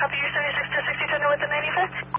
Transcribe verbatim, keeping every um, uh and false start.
copy your seventy-six to sixty-two with the ninety-five.